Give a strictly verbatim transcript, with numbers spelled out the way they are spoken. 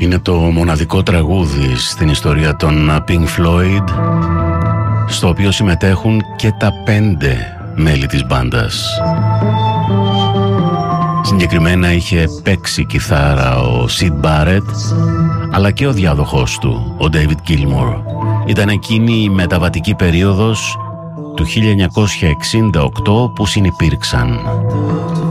Είναι το μοναδικό τραγούδι στην ιστορία των Pink Floyd, στο οποίο συμμετέχουν και τα πέντε μέλη της μπάντας. Συγκεκριμένα είχε παίξει κιθάρα ο Syd Barrett, αλλά και ο διάδοχός του, ο David Gilmour. Ήταν εκείνη η μεταβατική περίοδος του χίλια εννιακόσια εξήντα οκτώ που συνυπήρξαν.